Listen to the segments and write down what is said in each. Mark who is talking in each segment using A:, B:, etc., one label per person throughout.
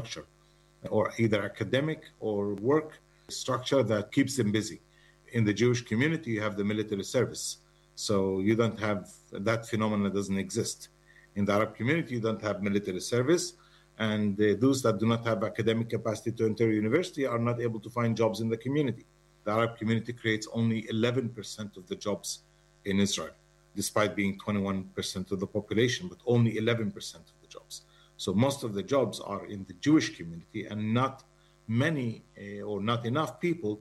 A: or either academic or work structure that keeps them busy. In the Jewish community, you have the military service. So you don't have, that phenomenon doesn't exist. In the Arab community, you don't have military service. And those that do not have academic capacity to enter university are not able to find jobs in the community. The Arab community creates only 11% of the jobs in Israel, despite being 21% of the population, but only 11% of the jobs. So most of the jobs are in the Jewish community, and not many or not enough people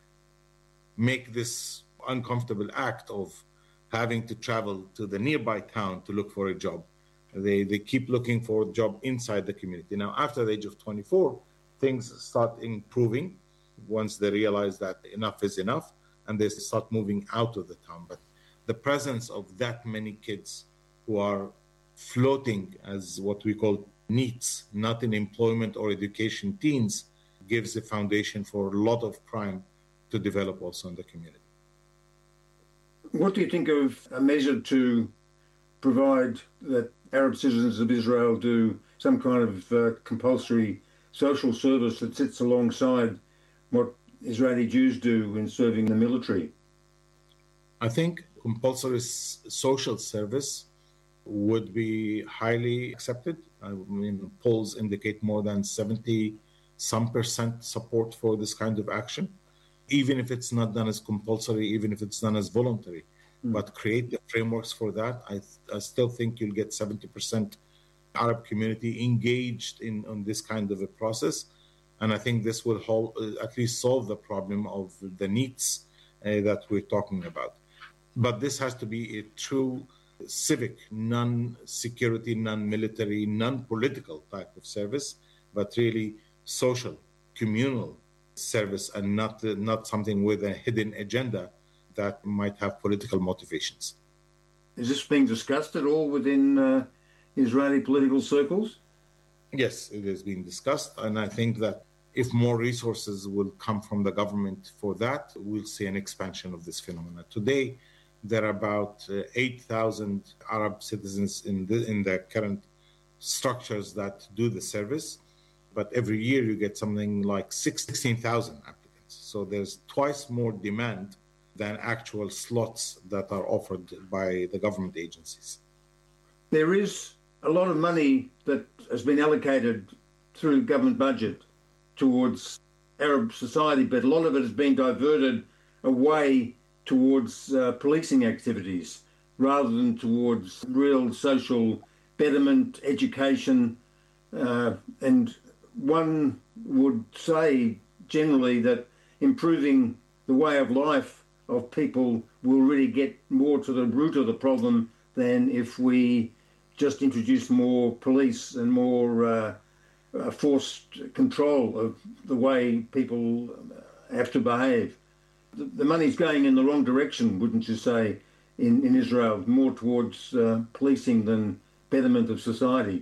A: make this uncomfortable act of having to travel to the nearby town to look for a job. They keep looking for a job inside the community. Now, after the age of 24, things start improving once they realize that enough is enough, and they start moving out of the town. But the presence of that many kids who are floating as what we call NEETs, not in employment or education teens, gives a foundation for a lot of crime to develop also in the community.
B: What do you think of a measure to provide that Arab citizens of Israel do some kind of compulsory social service that sits alongside what Israeli Jews do in serving the military?
A: I think compulsory social service would be highly accepted. I mean, polls indicate more than 70% support for this kind of action, even if it's not done as compulsory, even if it's done as voluntary. But create the frameworks for that. I still think you'll get 70% Arab community engaged in this kind of a process. And I think this will at least solve the problem of the needs that we're talking about. But this has to be a true civic, non-security, non-military, non-political type of service, but really social, communal service, and not something with a hidden agenda that might have political motivations.
B: Is this being discussed at all within Israeli political circles?
A: Yes, it is being discussed, and I think that if more resources will come from the government for that, we'll see an expansion of this phenomenon. Today, there are about 8,000 Arab citizens in the current structures that do the service, but every year you get something like 16,000 applicants. So there's twice more demand than actual slots that are offered by the government agencies.
B: There is a lot of money that has been allocated through government budget towards Arab society, but a lot of it has been diverted away towards policing activities rather than towards real social betterment, education. And one would say generally that improving the way of life of people will really get more to the root of the problem than if we just introduce more police and more forced control of the way people have to behave. The money's going in the wrong direction, wouldn't you say, in Israel, more towards policing than betterment of society?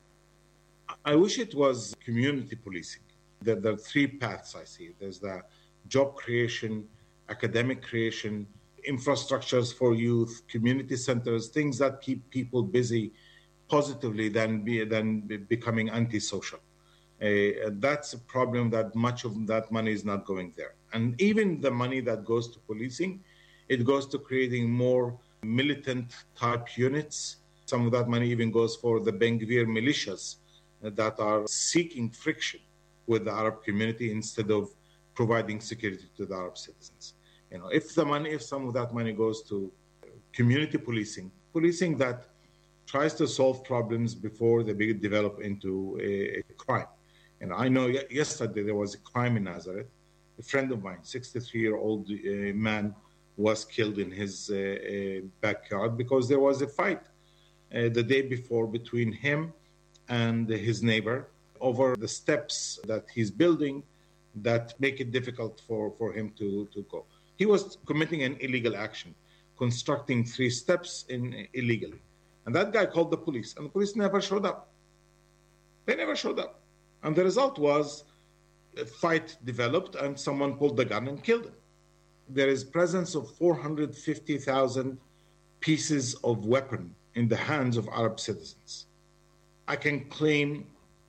A: I wish it was community policing. There are three paths I see. There's the job creation, academic creation, infrastructures for youth, community centers, things that keep people busy positively than becoming antisocial. That's a problem, that much of that money is not going there. And even the money that goes to policing, it goes to creating more militant type units. Some of that money even goes for the Ben Gvir militias that are seeking friction with the Arab community instead of providing security to the Arab citizens. If some of that money goes to community policing that tries to solve problems before they develop into a crime. I know yesterday there was a crime in Nazareth. A friend of mine, 63-year-old man, was killed in his backyard because there was a fight the day before between him and his neighbor over the steps that he's building that make it difficult for him to go. He was committing an illegal action, constructing 3 steps illegally. And that guy called the police, and the police never showed up. They never showed up. And the result was a fight developed and someone pulled the gun and killed him. There is presence of 450,000 pieces of weapon in the hands of Arab citizens. I can claim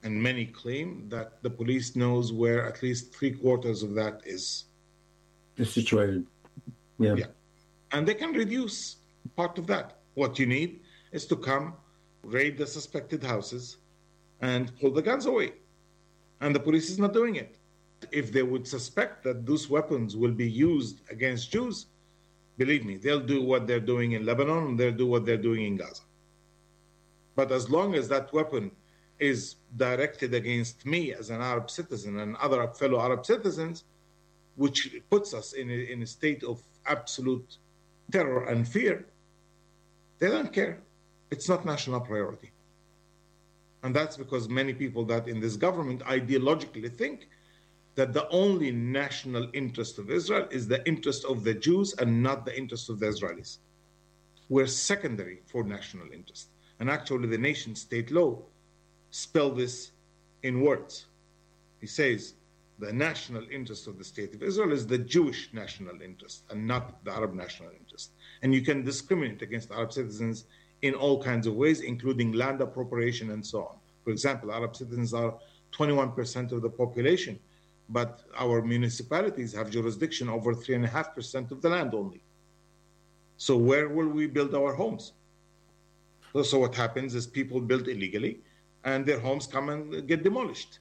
A: and many claim that the police knows where at least 3/4 of that is
B: situated. Yeah.
A: And they can reduce part of that. What you need is to come, raid the suspected houses, and pull the guns away. And the police is not doing it. If they would suspect that those weapons will be used against Jews, believe me, they'll do what they're doing in Lebanon, and they'll do what they're doing in Gaza. But as long as that weapon is directed against me as an Arab citizen and other fellow Arab citizens, which puts us in a state of absolute terror and fear, they don't care. It's not national priority. And that's because many people that in this government ideologically think that the only national interest of Israel is the interest of the Jews and not the interest of the Israelis. We're secondary for national interest. And actually the nation state law spells this in words. He says the national interest of the state of Israel is the Jewish national interest and not the Arab national interest. And you can discriminate against Arab citizens in all kinds of ways, including land appropriation and so on. For example, Arab citizens are 21% of the population, but our municipalities have jurisdiction over 3.5% of the land only. So where will we build our homes? So what happens is people build illegally and their homes come and get demolished.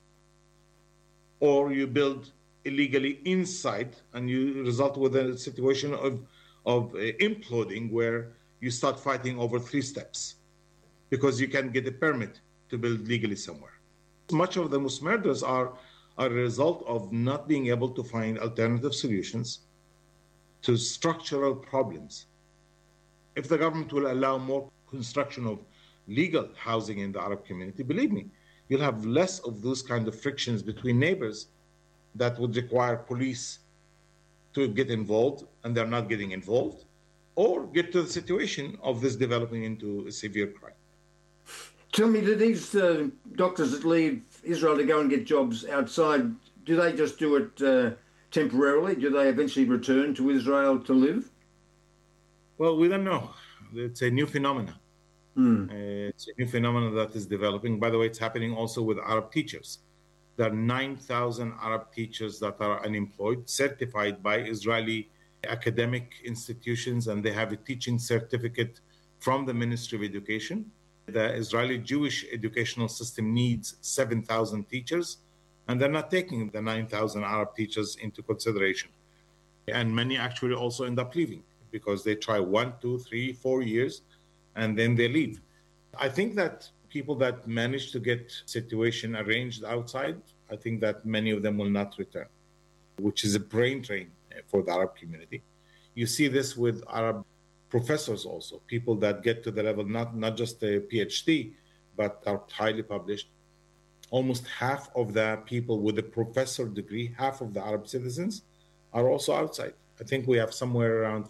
A: Or you build illegally inside and you result with a situation of imploding where you start fighting over 3 steps because you can't get a permit to build legally somewhere. Much of the Muslim murders are a result of not being able to find alternative solutions to structural problems. If the government will allow more construction of legal housing in the Arab community, believe me, you'll have less of those kind of frictions between neighbors that would require police to get involved, and they're not getting involved, or get to the situation of this developing into a severe crime.
B: Tell me, do these doctors that leave Israel to go and get jobs outside, do they just do it temporarily? Do they eventually return to Israel to live?
A: Well, we don't know. It's a new phenomenon. It's a new phenomenon that is developing. By the way, it's happening also with Arab teachers. There are 9,000 Arab teachers that are unemployed, certified by Israeli academic institutions, and they have a teaching certificate from the Ministry of Education. The Israeli Jewish educational system needs 7,000 teachers, and they're not taking the 9,000 Arab teachers into consideration. And many actually also end up leaving because they try 1, 2, 3, 4 years, and then they leave. I think that people that manage to get situation arranged outside, I think that many of them will not return, which is a brain drain for the Arab community. You see this with Arab professors also, people that get to the level, not just a PhD, but are highly published. Almost half of the people with a professor degree, half of the Arab citizens, are also outside. I think we have somewhere around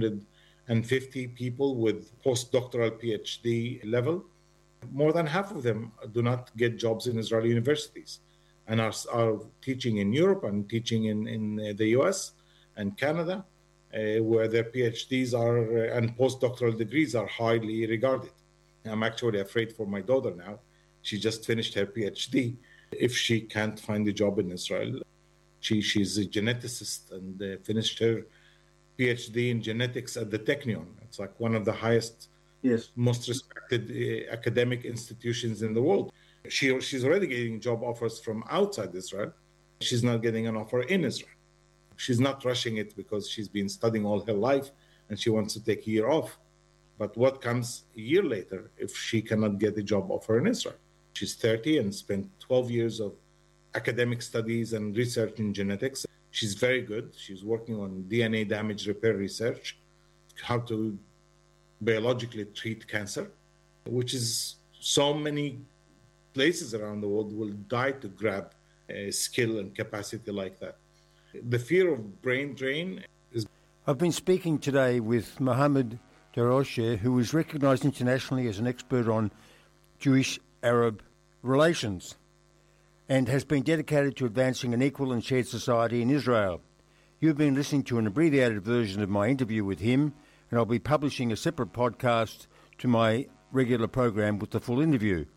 A: 450 people with postdoctoral PhD level. More than half of them do not get jobs in Israeli universities and are teaching in Europe and teaching in the US and Canada, where their PhDs are and postdoctoral degrees are highly regarded. I'm actually afraid for my daughter now. She just finished her PhD. If she can't find a job in Israel, she's a geneticist and finished her PhD in genetics at the Technion. It's like one of the highest, most respected academic institutions in the world. She's already getting job offers from outside Israel. She's not getting an offer in Israel. She's not rushing it because she's been studying all her life and she wants to take a year off. But what comes a year later if she cannot get a job offer in Israel? She's 30 and spent 12 years of academic studies and research in genetics. She's very good. She's working on DNA damage repair research, how to biologically treat cancer, which is so many places around the world will die to grab a skill and capacity like that. The fear of brain drain is...
B: I've been speaking today with Mohammed Daroche, who is recognised internationally as an expert on Jewish-Arab relations and has been dedicated to advancing an equal and shared society in Israel. You've been listening to an abbreviated version of my interview with him, and I'll be publishing a separate podcast to my regular program with the full interview.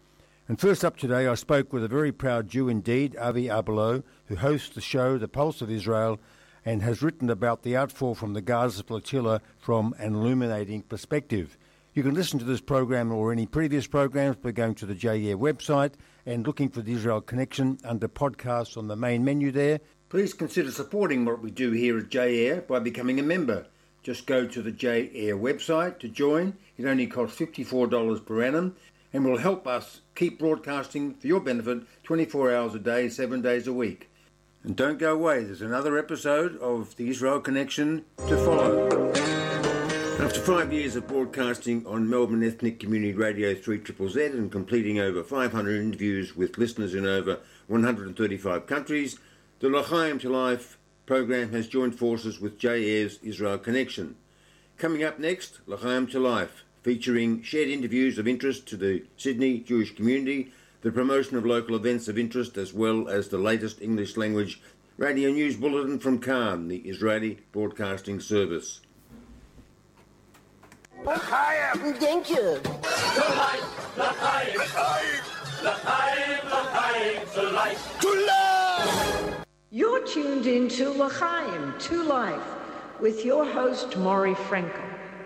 B: And first up today, I spoke with a very proud Jew indeed, Avi Abelo, who hosts the show The Pulse of Israel and has written about the outfall from the Gaza flotilla from an illuminating perspective. You can listen to this program or any previous programs by going to the JAIR website and looking for the Israel Connection under podcasts on the main menu there. Please consider supporting what we do here at JAIR by becoming a member. Just go to the JAIR website to join. It only costs $54 per annum and will help us keep broadcasting for your benefit 24 hours a day, 7 days a week. And don't go away, there's another episode of the Israel Connection to follow. After 5 years of broadcasting on Melbourne Ethnic Community Radio 3ZZZ and completing over 500 interviews with listeners in over 135 countries, the L'chaim to Life program has joined forces with JAIR's Israel Connection. Coming up next, L'chaim to Life, featuring shared interviews of interest to the Sydney Jewish community, the promotion of local events of interest, as well as the latest English language radio news bulletin from Khan, the Israeli Broadcasting Service.
C: L'chaim! Thank you.
D: L'chaim! L'chaim! L'chaim! L'chaim! To life!
C: To life!
E: You're tuned into L'chaim, to Life, with your host, Maury Frankel.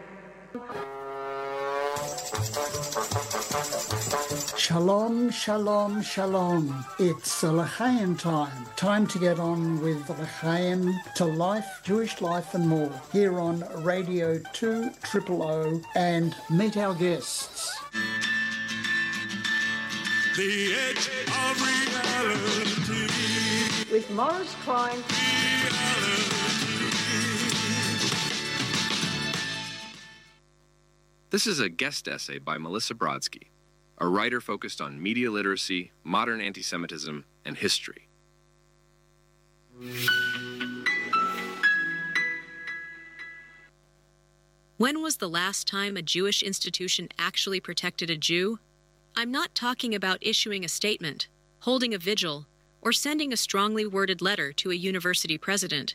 F: Shalom, shalom, shalom. It's L'chaim time. Time to get on with L'chaim to Life, Jewish life and more. Here on Radio 200 and meet our guests.
G: The edge of reality.
E: With Morris Klein.
H: This is a guest essay by Melissa Brodsky, a writer focused on media literacy, modern anti-Semitism, and history.
I: When was the last time a Jewish institution actually protected a Jew? I'm not talking about issuing a statement, holding a vigil, or sending a strongly worded letter to a university president.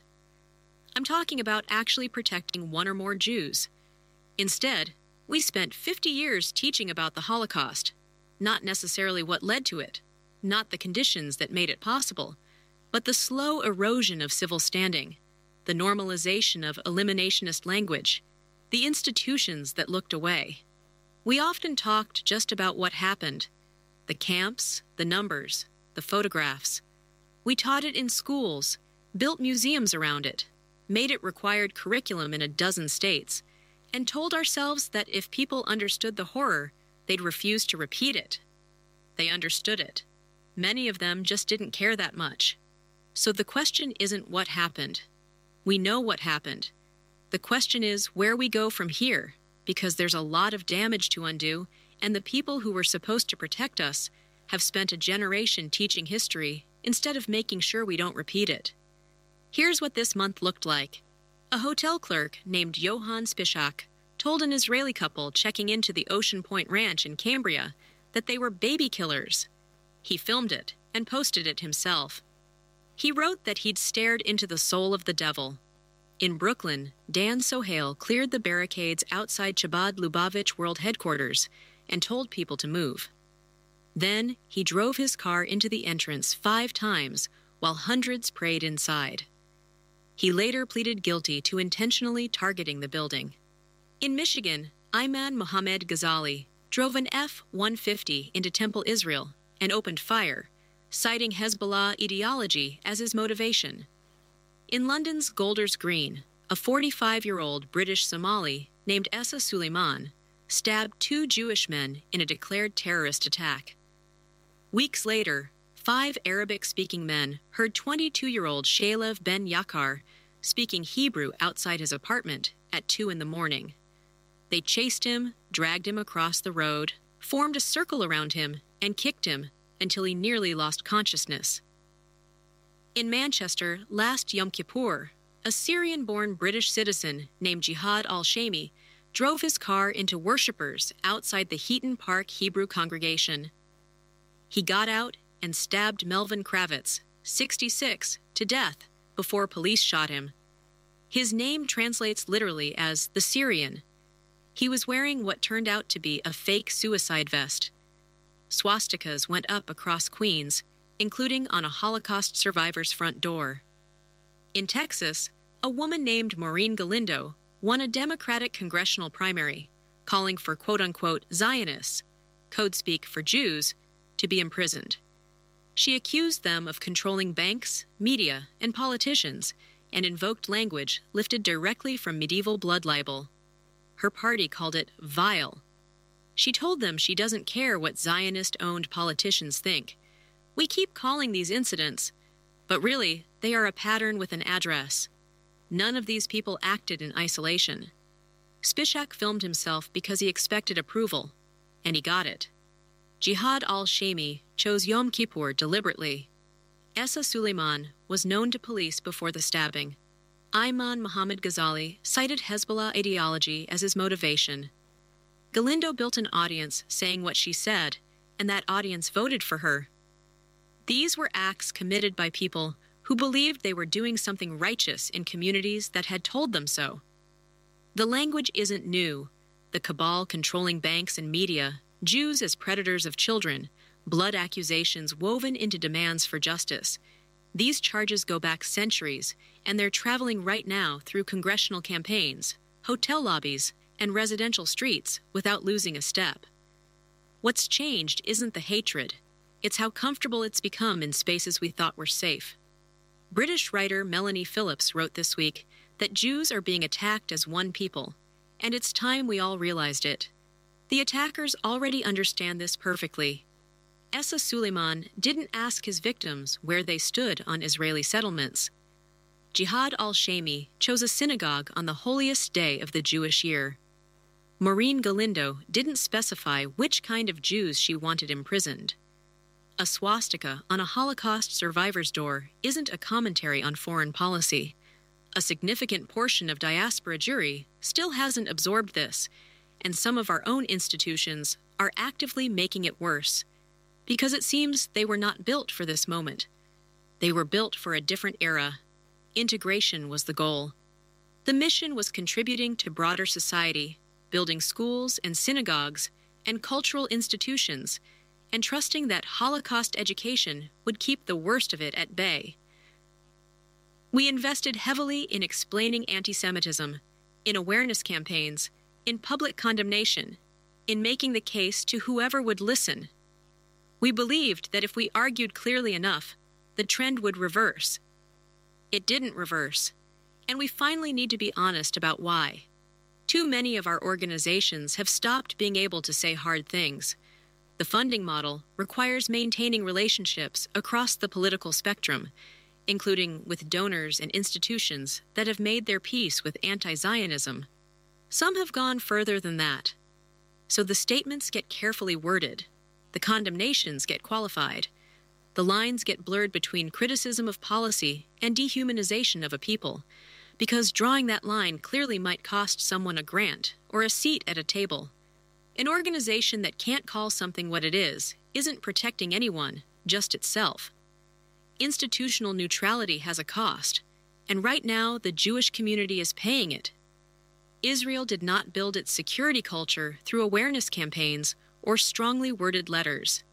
I: I'm talking about actually protecting one or more Jews. Instead, we spent 50 years teaching about the Holocaust, not necessarily what led to it, not the conditions that made it possible, but the slow erosion of civil standing, the normalization of eliminationist language, the institutions that looked away. We often talked just about what happened, the camps, the numbers, the photographs. We taught it in schools, built museums around it, made it required curriculum in a dozen states, and told ourselves that if people understood the horror, they'd refuse to repeat it. They understood it. Many of them just didn't care that much. So the question isn't what happened. We know what happened. The question is where we go from here, because there's a lot of damage to undo, and the people who were supposed to protect us have spent a generation teaching history instead of making sure we don't repeat it. Here's what this month looked like. A hotel clerk named Johan Spishak told an Israeli couple checking into the Ocean Point Ranch in Cambria that they were baby killers. He filmed it and posted it himself. He wrote that he'd stared into the soul of the devil. In Brooklyn, Dan Sohail cleared the barricades outside Chabad Lubavitch World Headquarters and told people to move. Then he drove his car into the entrance 5 times while hundreds prayed inside. He later pleaded guilty to intentionally targeting the building. In Michigan, Ayman Mohammed Ghazali drove an F-150 into Temple Israel and opened fire, citing Hezbollah ideology as his motivation. In London's Golders Green, a 45-year-old British Somali named Essa Suleiman stabbed 2 Jewish men in a declared terrorist attack. Weeks later, 5 Arabic-speaking men heard 22-year-old Shalev Ben Yakar speaking Hebrew outside his apartment at 2 a.m. They chased him, dragged him across the road, formed a circle around him, and kicked him until he nearly lost consciousness. In Manchester, last Yom Kippur, a Syrian-born British citizen named Jihad al-Shami drove his car into worshippers outside the Heaton Park Hebrew congregation. He got out and stabbed Melvin Kravitz, 66, to death before police shot him. His name translates literally as the Syrian. He was wearing what turned out to be a fake suicide vest. swastikas went up across Queens, including on a Holocaust survivor's front door. In Texas, a woman named Maureen Galindo won a Democratic congressional primary, calling for quote-unquote Zionists, code speak for Jews, to be imprisoned. She accused them of controlling banks, media, and politicians, and invoked language lifted directly from medieval blood libel. Her party called it vile. She told them she doesn't care what Zionist-owned politicians think. We keep calling these incidents, but really, they are a pattern with an address. None of these people acted in isolation. Spishak filmed himself because he expected approval, and he got it. Jihad al-Shami chose Yom Kippur deliberately. Essa Suleiman was known to police before the stabbing. Ayman Muhammad Ghazali cited Hezbollah ideology as his motivation. Galindo built an audience saying what she said, and that audience voted for her. These were acts committed by people who believed they were doing something righteous in communities that had told them so. The language isn't new. The cabal controlling banks and media, Jews as predators of children, blood accusations woven into demands for justice. These charges go back centuries, and they're traveling right now through congressional campaigns, hotel lobbies, and residential streets without losing a step. What's changed isn't the hatred. It's how comfortable it's become in spaces we thought were safe. British writer Melanie Phillips wrote this week that Jews are being attacked as one people, and it's time we all realized it. The attackers already understand this perfectly. Essa Suleiman didn't ask his victims where they stood on Israeli settlements. Jihad al-Shami chose a synagogue on the holiest day of the Jewish year. Maureen Galindo didn't specify which kind of Jews she wanted imprisoned. A swastika on a Holocaust survivor's door isn't a commentary on foreign policy. A significant portion of diaspora Jewry still hasn't absorbed this, and some of our own institutions are actively making it worse, because it seems they were not built for this moment. They were built for a different era. Integration was the goal. The mission was contributing to broader society, building schools and synagogues and cultural institutions, and trusting that Holocaust education would keep the worst of it at bay. We invested heavily in explaining anti-Semitism, in awareness campaigns, in public condemnation, in making the case to whoever would listen. We believed that if we argued clearly enough, the trend would reverse. It didn't reverse, and we finally need to be honest about why. Too many of our organizations have stopped being able to say hard things. The funding model requires maintaining relationships across the political spectrum, including with donors and institutions that have made their peace with anti-Zionism. Some have gone further than that. So the statements get carefully worded. The condemnations get qualified. The lines get blurred between criticism of policy and dehumanization of a people, because drawing that line clearly might cost someone a grant or a seat at a table. An organization that can't call something what it is isn't protecting anyone, just itself. Institutional neutrality has a cost, and right now the Jewish community is paying it. Israel did not build its security culture through awareness campaigns or strongly worded letters.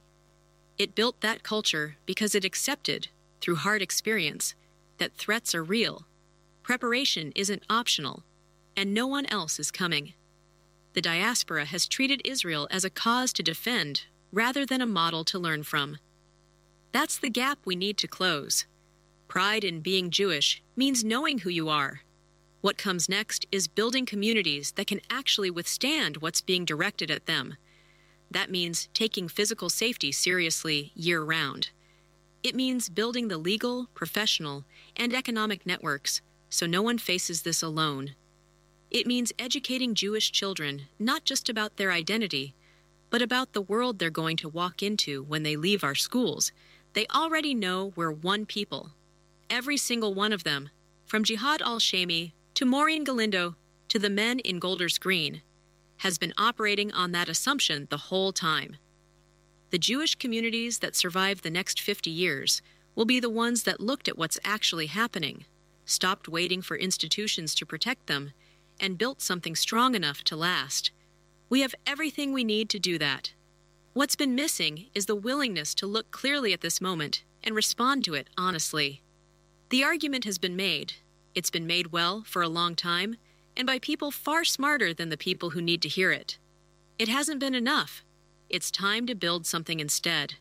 I: It built that culture because it accepted, through hard experience, that threats are real, preparation isn't optional, and no one else is coming. The diaspora has treated Israel as a cause to defend rather than a model to learn from. That's the gap we need to close. Pride in being Jewish means knowing who you are. What comes next is building communities that can actually withstand what's being directed at them. That means taking physical safety seriously year-round. It means building the legal, professional, and economic networks so no one faces this alone. It means educating Jewish children not just about their identity, but about the world they're going to walk into when they leave our schools. They already know we're one people. Every single one of them, from Jihad al-Shami to Maureen Galindo to the men in Golders Green, has been operating on that assumption the whole time. The Jewish communities that survive the next 50 years will be the ones that looked at what's actually happening, stopped waiting for institutions to protect them, and built something strong enough to last. We have everything we need to do that. What's been missing is the willingness to look clearly at this moment and respond to it honestly. The argument has been made. It's been made well for a long time, and by people far smarter than the people who need to hear it. It hasn't been enough. It's time to build something instead.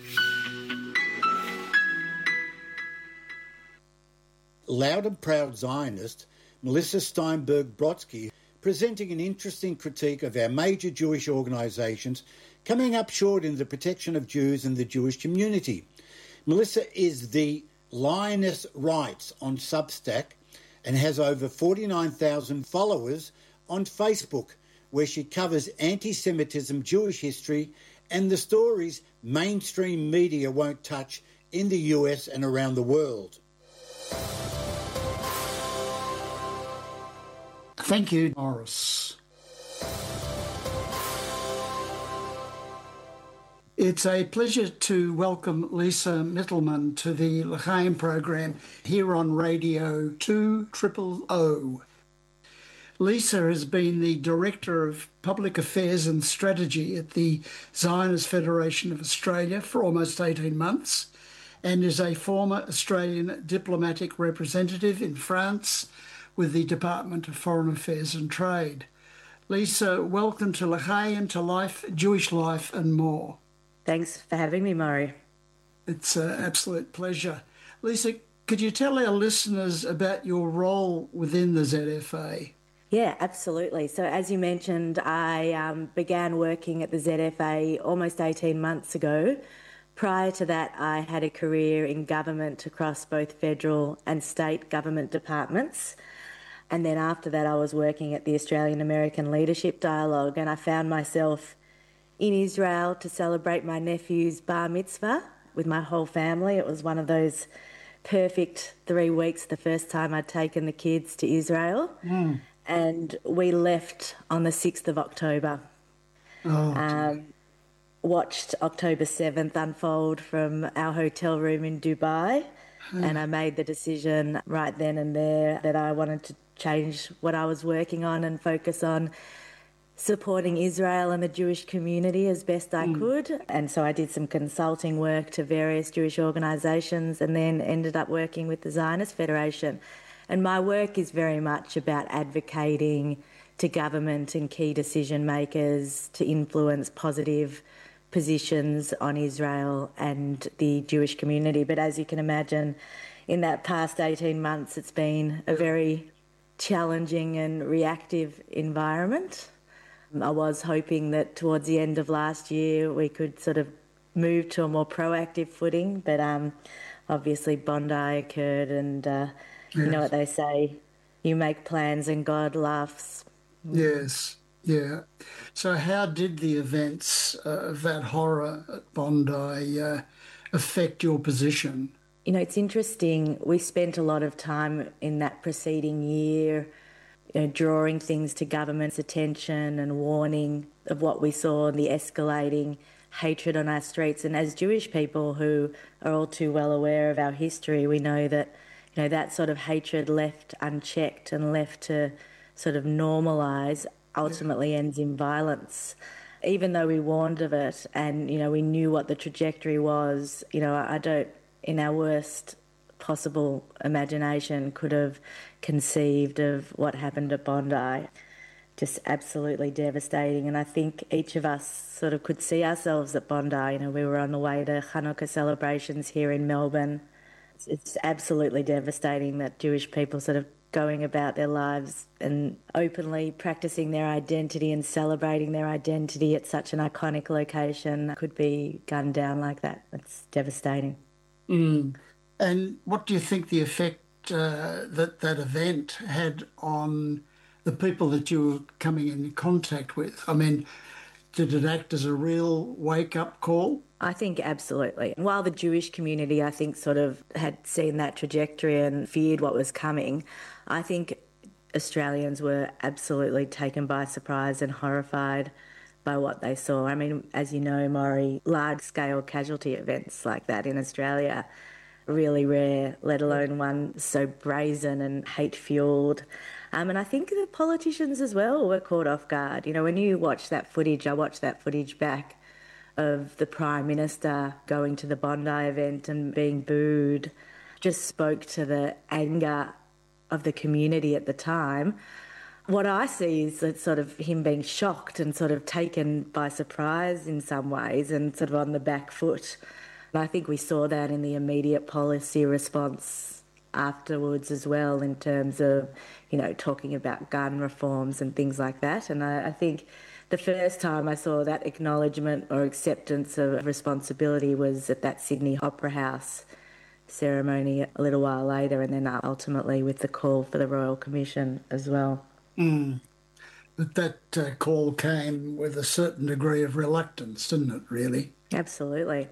J: Loud and proud Zionist Melissa Steinberg-Brodsky presenting an interesting critique of our major Jewish organisations coming up short in the protection of Jews and the Jewish community. Melissa is the Lioness Writes on Substack and has over 49,000 followers on Facebook, where she covers anti-Semitism, Jewish history, and the stories mainstream media won't touch in the US and around the world.
F: Thank you, Morris. It's a pleasure to welcome Lisa Mittelman to the L'Chaim program here on Radio 200. Lisa has been the Director of Public Affairs and Strategy at the Zionist Federation of Australia for almost 18 months and is a former Australian diplomatic representative in France with the Department of Foreign Affairs and Trade. Lisa, welcome to L'Chaim, to Life, Jewish Life and More.
K: Thanks for having me, Murray.
F: It's an absolute pleasure. Lisa, could you tell our listeners about your role within the ZFA?
K: Yeah, absolutely. So as you mentioned, I began working at the ZFA almost 18 months ago. Prior to that, I had a career in government across both federal and state government departments. And then after that, I was working at the Australian American Leadership Dialogue, and I found myself in Israel to celebrate my nephew's bar mitzvah with my whole family. It was one of those perfect 3 weeks, the first time I'd taken the kids to Israel. And we left on the 6th of October. Watched October 7th unfold from our hotel room in Dubai. And I made the decision right then and there that I wanted to change what I was working on and focus on supporting Israel and the Jewish community as best I could. And so I did some consulting work to various Jewish organisations and then ended up working with the Zionist Federation. And my work is very much about advocating to government and key decision makers to influence positive positions on Israel and the Jewish community. But as you can imagine, in that past 18 months, it's been a very challenging and reactive environment. I was hoping that towards the end of last year we could sort of move to a more proactive footing, but obviously Bondi occurred and you know what they say, you make plans and God laughs.
F: Yes, yeah. So how did the events of that horror at Bondi affect your position?
K: You know, it's interesting. We spent a lot of time in that preceding year drawing things to government's attention and warning of what we saw and the escalating hatred on our streets. And as Jewish people who are all too well aware of our history, we know that that sort of hatred left unchecked and left to sort of normalise ultimately ends in violence. Even though we warned of it and, we knew what the trajectory was, I don't, in our worst possible imagination, could have conceived of what happened at Bondi. Just absolutely devastating. And I think each of us sort of could see ourselves at Bondi. We were on the way to Hanukkah celebrations here in Melbourne. It's absolutely devastating that Jewish people sort of going about their lives and openly practicing their identity and celebrating their identity at such an iconic location could be gunned down like that. It's devastating.
F: And what do you think the effect that event had on the people that you were coming in contact with? I mean, did it act as a real wake-up call?
K: I think absolutely. While the Jewish community, I think, sort of had seen that trajectory and feared what was coming, I think Australians were absolutely taken by surprise and horrified by what they saw. I mean, as you know, Maury, large-scale casualty events like that in Australia are really rare, let alone one so brazen and hate-fuelled. And I think the politicians as well were caught off guard. When you watch that footage, I watched that footage back of the Prime Minister going to the Bondi event and being booed just spoke to the anger of the community at the time. What I see is that sort of him being shocked and sort of taken by surprise in some ways and sort of on the back foot. And I think we saw that in the immediate policy response afterwards as well, in terms of, you know, talking about gun reforms and things like that. And I think the first time I saw that acknowledgement or acceptance of responsibility was at that Sydney Opera House ceremony a little while later, and then ultimately with the call for the Royal Commission as well.
F: But that call came with a certain degree of reluctance, didn't it, really?
K: Absolutely.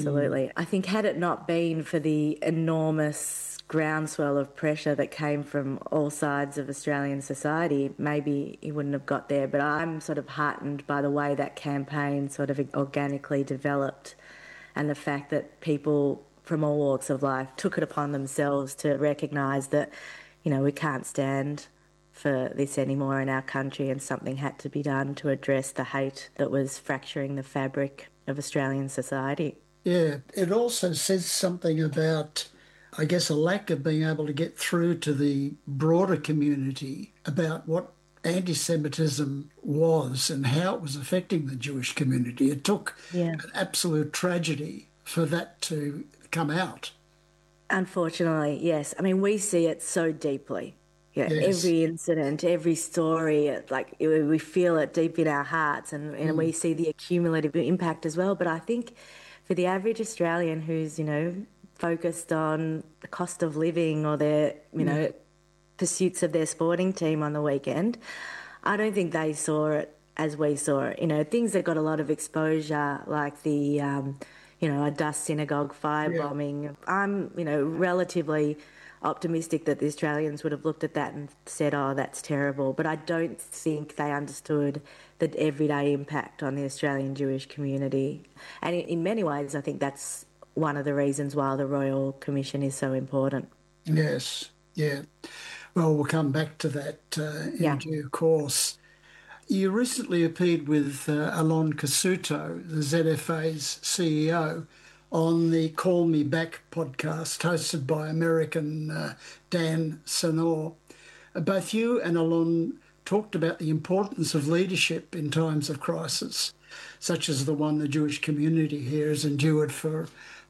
K: I think had it not been for the enormous groundswell of pressure that came from all sides of Australian society, maybe he wouldn't have got there. But I'm sort of heartened by the way that campaign sort of organically developed, and the fact that people from all walks of life took it upon themselves to recognise that, you know, we can't stand for this anymore in our country, and something had to be done to address the hate that was fracturing the fabric of Australian society.
F: Yeah, it also says something about, I guess, a lack of being able to get through to the broader community about what anti-Semitism was and how it was affecting the Jewish community. It took an absolute tragedy for that to come out.
K: Unfortunately, yes. I mean, we see it so deeply. Yeah, yes. Every incident, every story, like we feel it deep in our hearts, and we see the accumulative impact as well. But I think for the average Australian who's, you know, focused on the cost of living or their, you know, pursuits of their sporting team on the weekend, I don't think they saw it as we saw it. You know, things that got a lot of exposure, like the, you know, a Dust Synagogue firebombing. I'm, you know, relatively optimistic that the Australians would have looked at that and said, oh, that's terrible. But I don't think they understood the everyday impact on the Australian Jewish community. And in many ways, I think that's one of the reasons why the Royal Commission is so important.
F: Yes, yeah. Well, we'll come back to that in due course. You recently appeared with Alon Cassuto, the ZFA's CEO, on the Call Me Back podcast hosted by American Dan Senor. Both you and Alon talked about the importance of leadership in times of crisis, such as the one the Jewish community here has endured for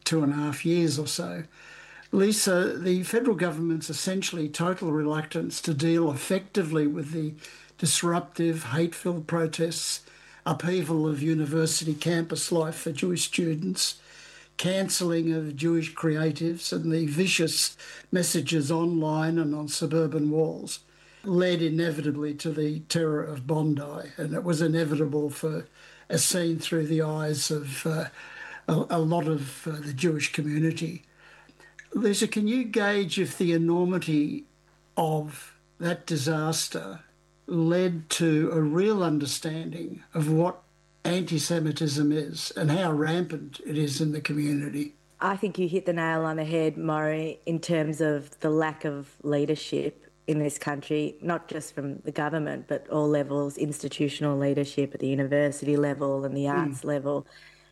F: 2.5 years or so. Lisa, the federal government's essentially total reluctance to deal effectively with the disruptive, hate-filled protests, upheaval of university campus life for Jewish students, cancelling of Jewish creatives, and the vicious messages online and on suburban walls led inevitably to the terror of Bondi. And it was inevitable for, as seen through the eyes of a lot of the Jewish community. Lisa, can you gauge if the enormity of that disaster led to a real understanding of what anti-Semitism is and how rampant it is in the community?
K: I think you hit the nail on the head, Maury, in terms of the lack of leadership in this country, not just from the government, but all levels, institutional leadership at the university level and the arts level.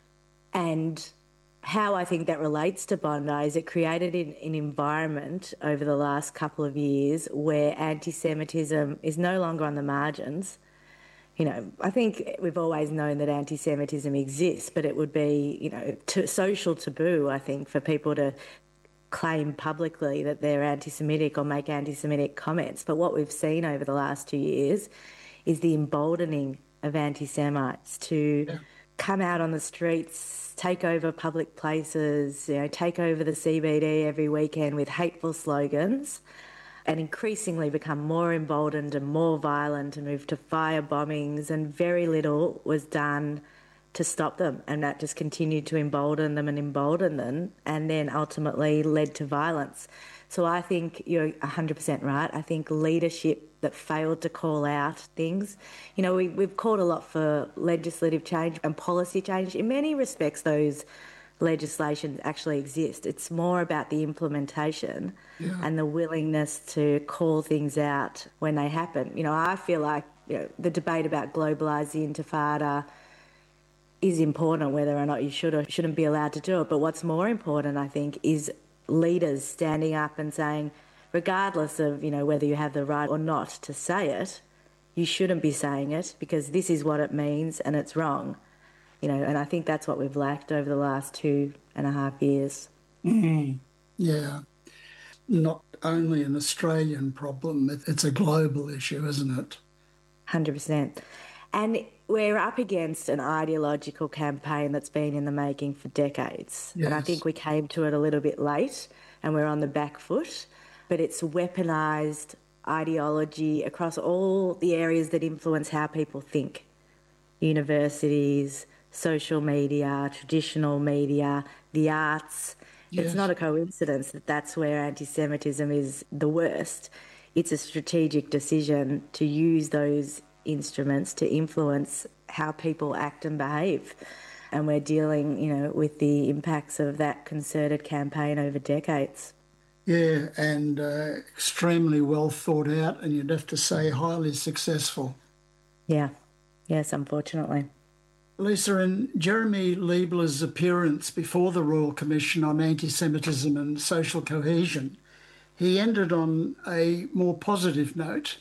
K: And how I think that relates to Bondi is it created an environment over the last couple of years where anti-Semitism is no longer on the margins. You know, I think we've always known that anti-Semitism exists, but it would be, you know, social taboo, I think, for people to claim publicly that they're anti-Semitic or make anti-Semitic comments. But what we've seen over the last 2 years is the emboldening of anti-Semites to come out on the streets, take over public places, you know, take over the CBD every weekend with hateful slogans, and increasingly become more emboldened and more violent and move to fire bombings, and very little was done to stop them, and that just continued to embolden them, and then ultimately led to violence. So I think you're 100% right. I think leadership that failed to call out things. You know, we've called a lot for legislative change and policy change. In many respects, those legislation actually exist. It's more about the implementation and the willingness to call things out when they happen. You know, I feel like, you know, the debate about globalise the intifada is important, whether or not you should or shouldn't be allowed to do it. But what's more important, I think, is leaders standing up and saying, regardless of, whether you have the right or not to say it, you shouldn't be saying it because this is what it means and it's wrong. And I think that's what we've lacked over the last 2.5 years.
F: Mm, yeah. Not only an Australian problem, it's a global issue, isn't it?
K: 100%. And we're up against an ideological campaign that's been in the making for decades. Yes. And I think we came to it a little bit late and we're on the back foot. But it's weaponised ideology across all the areas that influence how people think. Universities, social media, traditional media, the arts. Yes. It's not a coincidence that that's where anti-Semitism is the worst. It's a strategic decision to use those instruments to influence how people act and behave. And we're dealing, with the impacts of that concerted campaign over decades.
F: Yeah, and extremely well thought out, and you'd have to say highly successful.
K: Yeah, yes, unfortunately.
F: Lisa, in Jeremy Liebler's appearance before the Royal Commission on Anti-Semitism and Social Cohesion, he ended on a more positive note,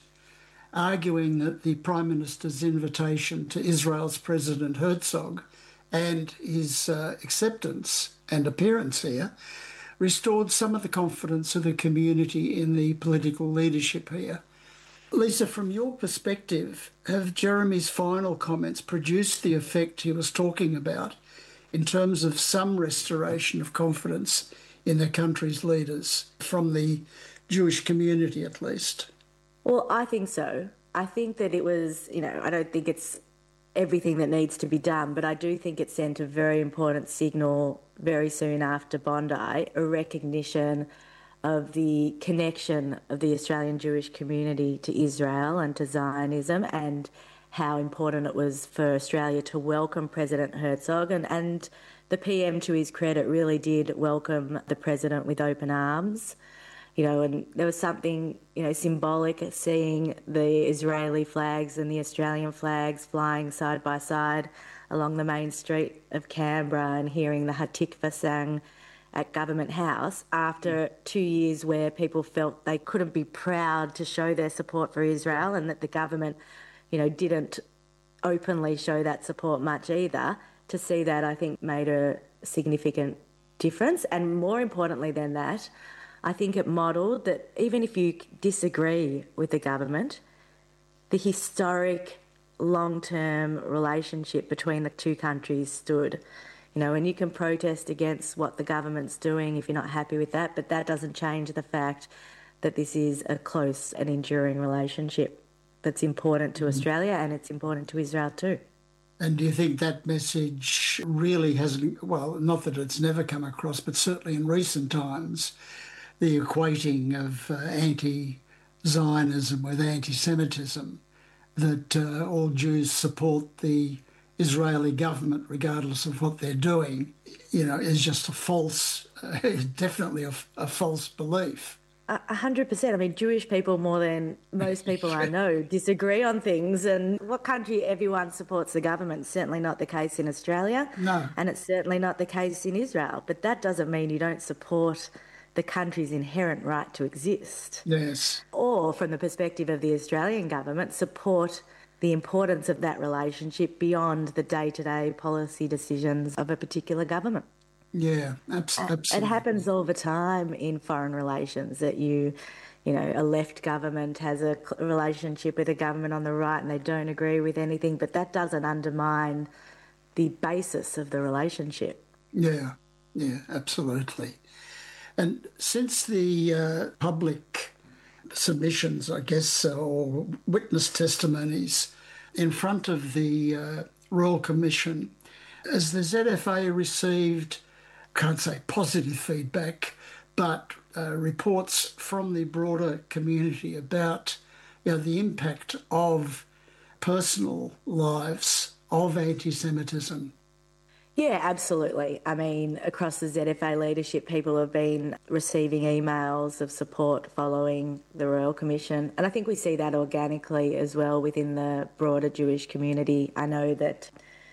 F: arguing that the Prime Minister's invitation to Israel's President Herzog and his acceptance and appearance here restored some of the confidence of the community in the political leadership here. Lisa, from your perspective, have Jeremy's final comments produced the effect he was talking about in terms of some restoration of confidence in the country's leaders, from the Jewish community at least?
K: Well, I think so. I think that it was, I don't think it's everything that needs to be done, but I do think it sent a very important signal very soon after Bondi, a recognition of the connection of the Australian Jewish community to Israel and to Zionism, and how important it was for Australia to welcome President Herzog. And the PM, to his credit, really did welcome the President with open arms. And there was something, symbolic seeing the Israeli flags and the Australian flags flying side by side along the main street of Canberra and hearing the Hatikva sang at Government House after 2 years where people felt they couldn't be proud to show their support for Israel, and that the government, didn't openly show that support much either. To see that, I think, made a significant difference. And more importantly than that, I think it modelled that even if you disagree with the government, the historic long-term relationship between the two countries stood. And you can protest against what the government's doing if you're not happy with that, but that doesn't change the fact that this is a close and enduring relationship that's important to Australia, and it's important to Israel too.
F: And do you think that message really hasn't, well, not that it's never come across, but certainly in recent times, the equating of anti-Zionism with anti-Semitism, that all Jews support the Israeli government regardless of what they're doing, is just a false, definitely a false belief.
K: 100%. I mean, Jewish people, more than most people I know, disagree on things. And what country everyone supports the government? Certainly not the case in Australia.
F: No.
K: And it's certainly not the case in Israel. But that doesn't mean you don't support the country's inherent right to exist.
F: Yes.
K: Or, from the perspective of the Australian government, support the importance of that relationship beyond the day-to-day policy decisions of a particular government.
F: Yeah, absolutely.
K: It happens all the time in foreign relations that a left government has a relationship with a government on the right and they don't agree with anything, but that doesn't undermine the basis of the relationship.
F: Yeah, absolutely. And since the public submissions, I guess, or witness testimonies in front of the Royal Commission, has the ZFA received, can't say positive feedback, but reports from the broader community about the impact of personal lives of anti-Semitism?
K: Yeah, absolutely. I mean, across the ZFA leadership, people have been receiving emails of support following the Royal Commission. And I think we see that organically as well within the broader Jewish community. I know that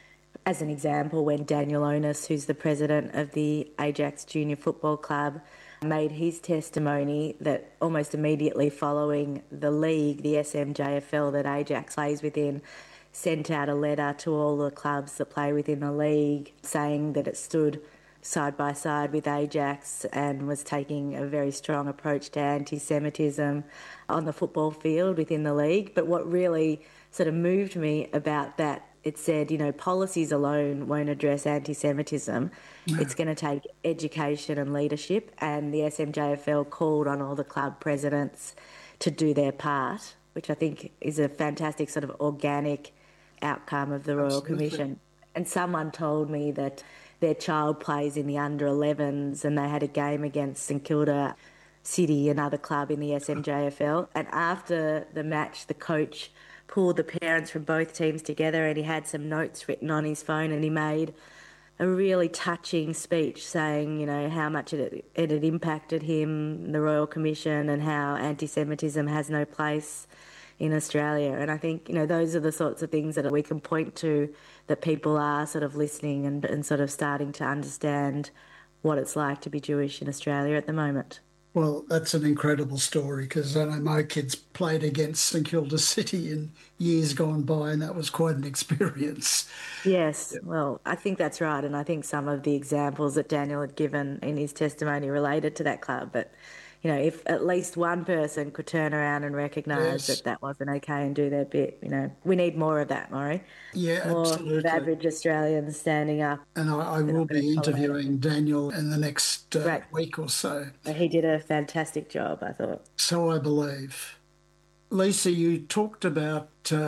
K: as an example, when Daniel Onus, who's the president of the Ajax Junior Football Club, made his testimony that almost immediately following the league, the SMJFL that Ajax plays within, sent out a letter to all the clubs that play within the league saying that it stood side by side with Ajax and was taking a very strong approach to anti-Semitism on the football field within the league. But what really sort of moved me about that, it said, policies alone won't address anti-Semitism. No. It's going to take education and leadership, and the SMJFL called on all the club presidents to do their part, which I think is a fantastic sort of organic outcome of the Royal Commission. And someone told me that their child plays in the under-11s and they had a game against St Kilda City, another club in the SMJFL, and after the match the coach pulled the parents from both teams together and he had some notes written on his phone and he made a really touching speech saying, how much it had impacted him, the Royal Commission, and how anti-Semitism has no place in Australia. And I think, those are the sorts of things that we can point to, that people are sort of listening and sort of starting to understand what it's like to be Jewish in Australia at the moment.
F: Well, that's an incredible story, because I know my kids played against St Kilda City in years gone by, and that was quite an experience.
K: Yes, well, I think that's right, and I think some of the examples that Daniel had given in his testimony related to that club, but if at least one person could turn around and recognise that wasn't okay and do their bit, we need more of that, Maury.
F: Yeah,
K: more
F: absolutely.
K: Of average Australians standing up.
F: And I will be interviewing Daniel in the next week or so.
K: He did a fantastic job, I thought.
F: So I believe. Lisa, you talked about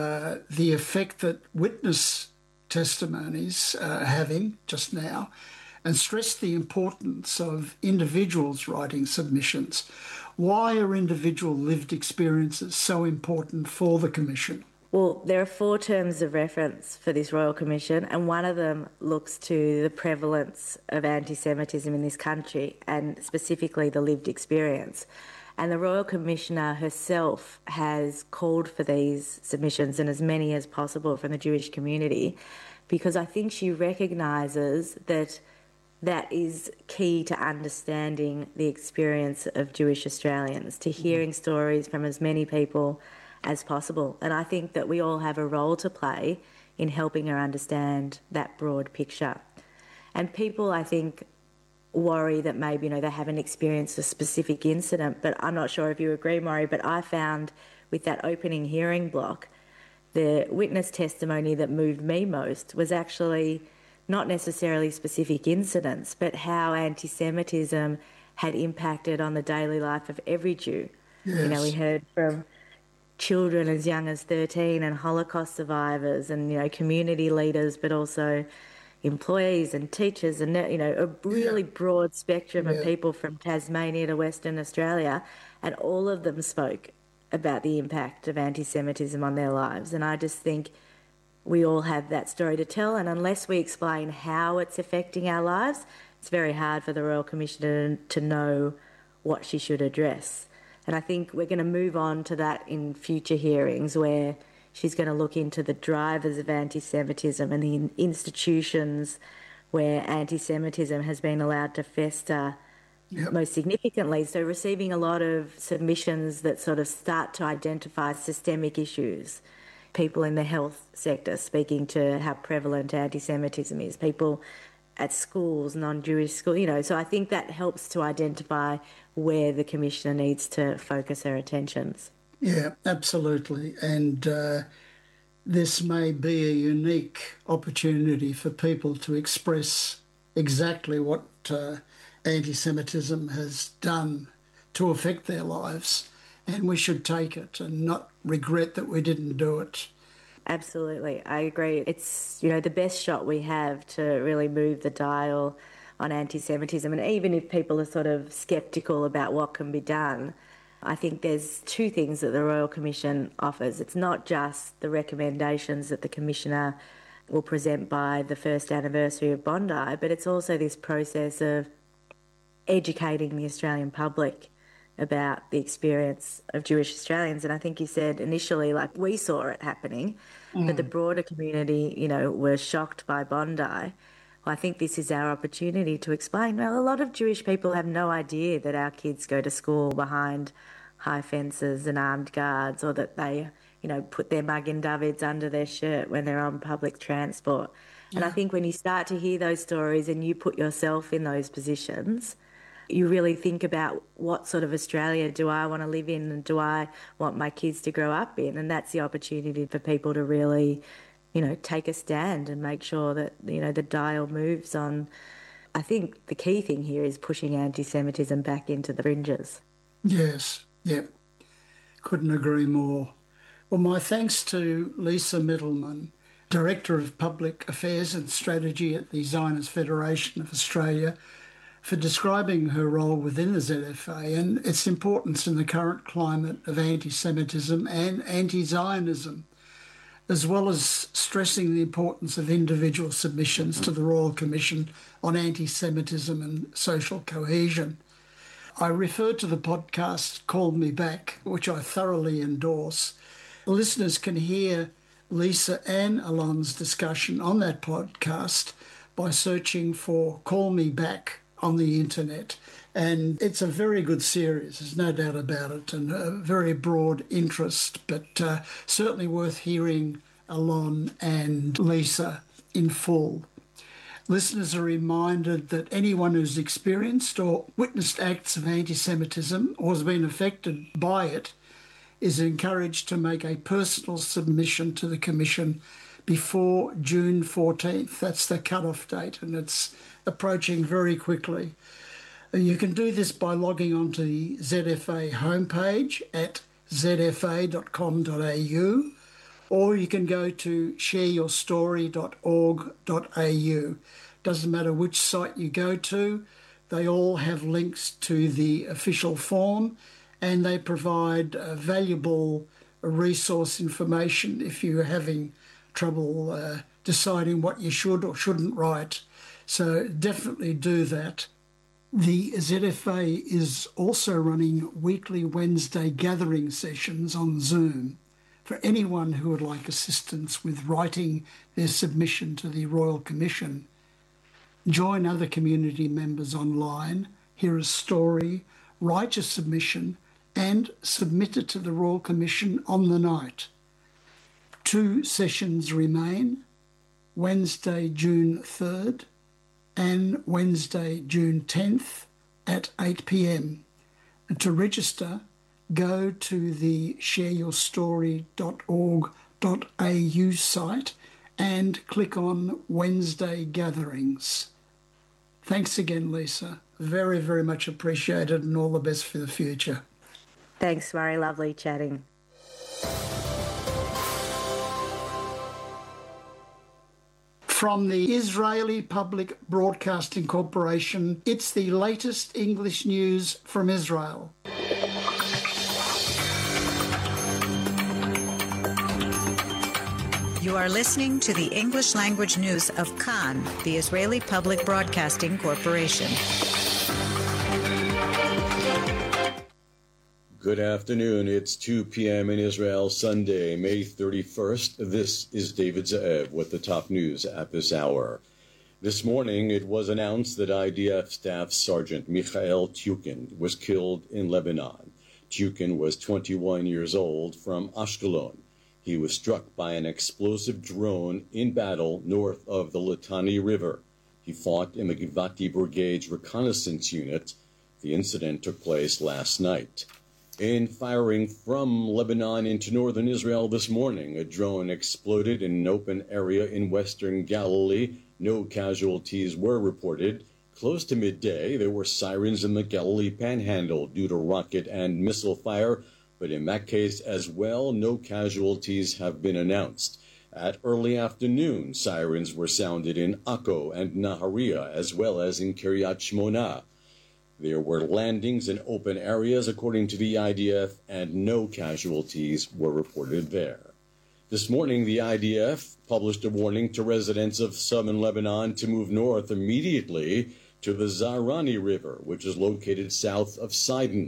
F: the effect that witness testimonies are having just now, and stressed the importance of individuals writing submissions. Why are individual lived experiences so important for the Commission?
K: Well, there are 4 terms of reference for this Royal Commission, and one of them looks to the prevalence of anti-Semitism in this country, and specifically the lived experience. And the Royal Commissioner herself has called for these submissions, and as many as possible from the Jewish community, because I think she recognises that is key to understanding the experience of Jewish Australians, to hearing stories from as many people as possible. And I think that we all have a role to play in helping her understand that broad picture. And people, I think, worry that maybe, they haven't experienced a specific incident, but I'm not sure if you agree, Maury, but I found with that opening hearing block, the witness testimony that moved me most was actually not necessarily specific incidents, but how anti-Semitism had impacted on the daily life of every Jew.
F: Yes.
K: We heard from children as young as 13 and Holocaust survivors and, community leaders, but also employees and teachers and, a really broad spectrum of people from Tasmania to Western Australia, and all of them spoke about the impact of anti-Semitism on their lives. And I just think we all have that story to tell, and unless we explain how it's affecting our lives, it's very hard for the Royal Commissioner to know what she should address. And I think we're going to move on to that in future hearings, where she's going to look into the drivers of anti-Semitism and the institutions where anti-Semitism has been allowed to fester most significantly. So receiving a lot of submissions that sort of start to identify systemic issues. People in the health sector speaking to how prevalent anti-Semitism is, people at schools, non-Jewish schools, so I think that helps to identify where the Commissioner needs to focus her attentions.
F: Yeah, absolutely. And this may be a unique opportunity for people to express exactly what anti-Semitism has done to affect their lives. And we should take it and not regret that we didn't do it.
K: Absolutely, I agree. It's, the best shot we have to really move the dial on anti-Semitism. And even if people are sort of sceptical about what can be done, I think there's 2 things that the Royal Commission offers. It's not just the recommendations that the Commissioner will present by the first anniversary of Bondi, but it's also this process of educating the Australian public about the experience of Jewish Australians. And I think you said initially, like, we saw it happening, but the broader community, you know, were shocked by Bondi. Well, I think this is our opportunity to explain. Well, a lot of Jewish people have no idea that our kids go to school behind high fences and armed guards, or that they, you know, put their Magen Davids under their shirt when they're on public transport. Yeah. And I think when you start to hear those stories and you put yourself in those positions, you really think about what sort of Australia do I want to live in and do I want my kids to grow up in? And that's the opportunity for people to really, you know, take a stand and make sure that, you know, the dial moves on. I think the key thing here is pushing anti-Semitism back into the fringes.
F: Yes, yep. Couldn't agree more. Well, my thanks to Lisa Middleman, Director of Public Affairs and Strategy at the Zionist Federation of Australia, for describing her role within the ZFA and its importance in the current climate of anti-Semitism and anti-Zionism, as well as stressing the importance of individual submissions to the Royal Commission on Anti-Semitism and Social Cohesion. I refer to the podcast Call Me Back, which I thoroughly endorse. Listeners can hear Lisa and Alon's discussion on that podcast by searching for Call Me Back on the internet. And it's a very good series, there's no doubt about it, and a very broad interest, but certainly worth hearing Alon and Lisa in full. Listeners are reminded that anyone who's experienced or witnessed acts of anti-Semitism or has been affected by it is encouraged to make a personal submission to the Commission before June 14th. That's the cut-off date, and it's approaching very quickly. You can do this by logging onto the ZFA homepage at zfa.com.au, or you can go to shareyourstory.org.au. Doesn't matter which site you go to, they all have links to the official form, and they provide valuable resource information if you're having trouble deciding what you should or shouldn't write. So definitely do that. The ZFA is also running weekly Wednesday gathering sessions on Zoom for anyone who would like assistance with writing their submission to the Royal Commission. Join other community members online, hear a story, write a submission, and submit it to the Royal Commission on the night. 2 sessions remain, Wednesday, June 3rd and Wednesday, June 10th at 8 p.m. And to register, go to the shareyourstory.org.au site and click on Wednesday Gatherings. Thanks again, Lisa. Very, very much appreciated, and all the best for the future.
K: Thanks, Murray. Lovely chatting.
F: From the Israeli Public Broadcasting Corporation, it's the latest English news from Israel.
L: You are listening to the English language news of Kan, the Israeli Public Broadcasting Corporation.
M: Good afternoon. It's 2 p.m. in Israel, Sunday, May 31st. This is David Ze'ev with the top news at this hour. This morning, it was announced that IDF Staff Sergeant Michael Tyukin was killed in Lebanon. Tyukin was 21 years old from Ashkelon. He was struck by an explosive drone in battle north of the Litani River. He fought in the Givati Brigade's reconnaissance unit. The incident took place last night. In firing from Lebanon into northern Israel this morning, a drone exploded in an open area in western Galilee. No casualties were reported. Close to midday, there were sirens in the Galilee Panhandle due to rocket and missile fire, but in that case as well, no casualties have been announced. At early afternoon, sirens were sounded in Akko and Nahariya, as well as in Kiryat Shmona. There were landings in open areas, according to the IDF, and no casualties were reported there. This morning, the IDF published a warning to residents of southern Lebanon to move north immediately to the Zahrani River, which is located south of Sidon.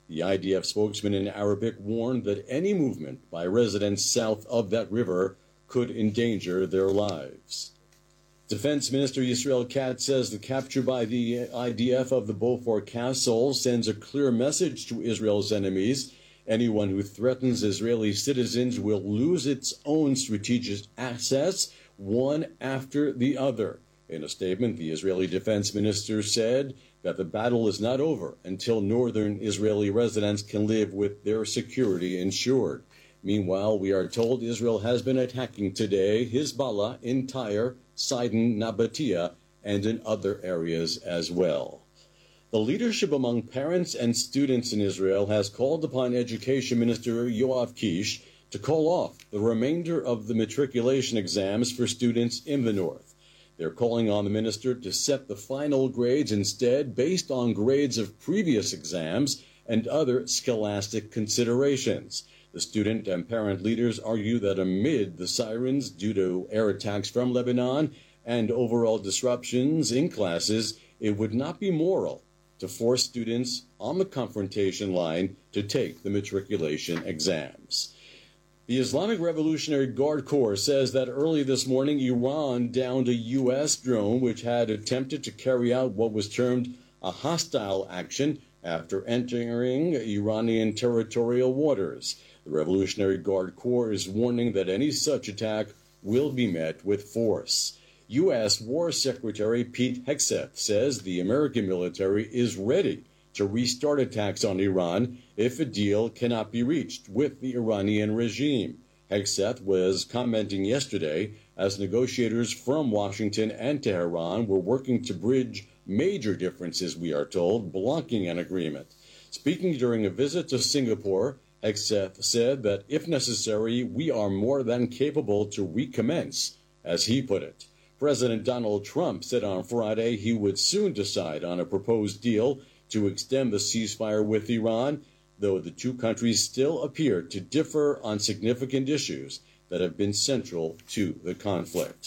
M: The IDF spokesman in Arabic warned that any movement by residents south of that river could endanger their lives. Defense Minister Yisrael Katz says the capture by the IDF of the Beaufort Castle sends a clear message to Israel's enemies. Anyone who threatens Israeli citizens will lose its own strategic assets, one after the other. In a statement, the Israeli defense minister said that the battle is not over until northern Israeli residents can live with their security ensured. Meanwhile, we are told Israel has been attacking today Hezbollah in Tyre, Sidon, Nabatea, and in other areas as well. The leadership among parents and students in Israel has called upon Education Minister Yoav Kish to call off the remainder of the matriculation exams for students in the north. They're calling on the minister to set the final grades instead based on grades of previous exams and other scholastic considerations. The student and parent leaders argue that amid the sirens due to air attacks from Lebanon and overall disruptions in classes, it would not be moral to force students on the confrontation line to take the matriculation exams. The Islamic Revolutionary Guard Corps says that early this morning, Iran downed a U.S. drone which had attempted to carry out what was termed a hostile action after entering Iranian territorial waters. The Revolutionary Guard Corps is warning that any such attack will be met with force. U.S. War Secretary Pete Hegseth says the American military is ready to restart attacks on Iran if a deal cannot be reached with the Iranian regime. Hegseth was commenting yesterday as negotiators from Washington and Tehran were working to bridge major differences, we are told, blocking an agreement. Speaking during a visit to Singapore, Hegseth said that if necessary, we are more than capable to recommence, as he put it. President Donald Trump said on Friday he would soon decide on a proposed deal to extend the ceasefire with Iran, though the two countries still appear to differ on significant issues that have been central to the conflict.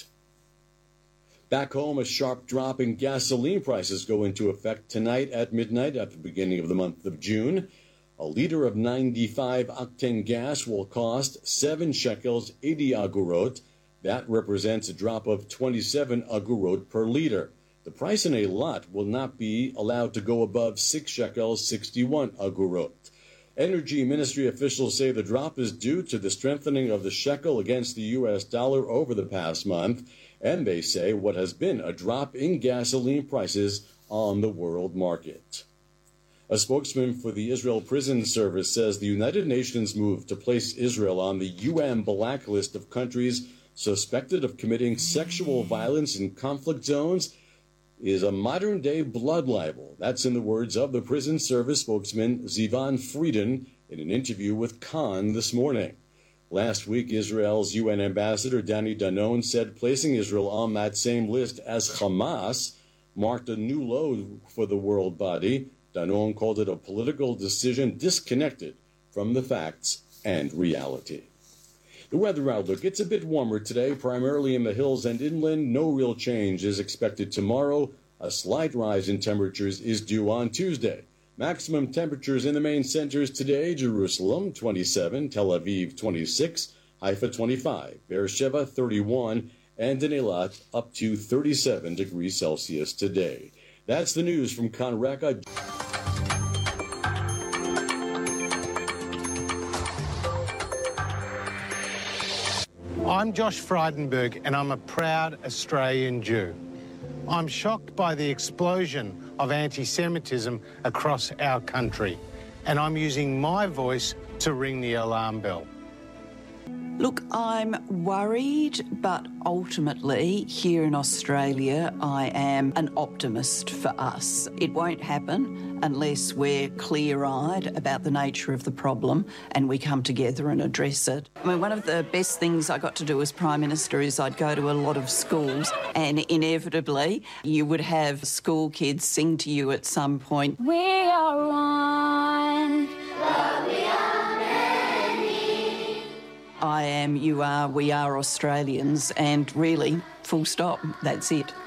M: Back home, a sharp drop in gasoline prices go into effect tonight at midnight at the beginning of the month of June. A liter of 95-octane gas will cost 7 shekels 80 agurot. That represents a drop of 27 agurot per liter. The price in a lot will not be allowed to go above 6 shekels 61 agurot. Energy Ministry officials say the drop is due to the strengthening of the shekel against the U.S. dollar over the past month, and they say what has been a drop in gasoline prices on the world market. A spokesman for the Israel Prison Service says the United Nations move to place Israel on the UN blacklist of countries suspected of committing sexual violence in conflict zones is a modern-day blood libel. That's in the words of the Prison Service spokesman Zivan Frieden in an interview with Khan this morning. Last week, Israel's UN ambassador Danny Danon said placing Israel on that same list as Hamas marked a new low for the world body. Danon called it a political decision disconnected from the facts and reality. The weather outlook, it's a bit warmer today, primarily in the hills and inland. No real change is expected tomorrow. A slight rise in temperatures is due on Tuesday. Maximum temperatures in the main centers today: Jerusalem 27, Tel Aviv 26, Haifa 25, Beersheba 31, and in Eilat up to 37 degrees Celsius today. That's the news from Kan Reka.
N: I'm Josh Frydenberg, and I'm a proud Australian Jew. I'm shocked by the explosion of anti-Semitism across our country, and I'm using my voice to ring the alarm bell.
O: Look, I'm worried, but ultimately, here in Australia, I am an optimist for us. It won't happen unless we're clear-eyed about the nature of the problem and we come together and address it. I mean, one of the best things I got to do as Prime Minister is I'd go to a lot of schools, and inevitably you would have school kids sing to you at some point.
P: We are one, but we are many.
O: I am, you are, we are Australians, and really, full stop, that's it.